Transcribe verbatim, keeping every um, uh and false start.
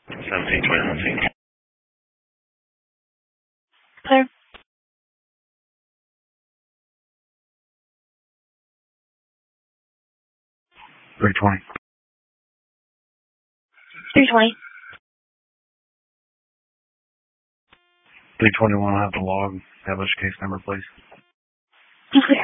seventeen twenty-one. Clear. three twenty. three twenty. three twenty-one, I have the log. Establish case number, please. Okay.